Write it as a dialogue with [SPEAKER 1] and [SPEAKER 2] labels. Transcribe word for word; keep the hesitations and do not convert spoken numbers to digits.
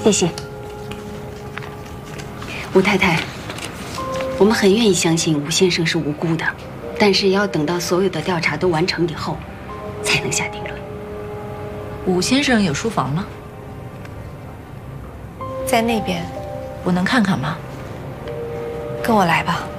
[SPEAKER 1] 谢谢。吴太太，我们很愿意相信吴先生是无辜的，但是也要等到所有的调查都完成以后，才能下定论。
[SPEAKER 2] 武先生有书房吗？
[SPEAKER 3] 在那边。
[SPEAKER 2] 我能看看吗？
[SPEAKER 3] 跟我来吧。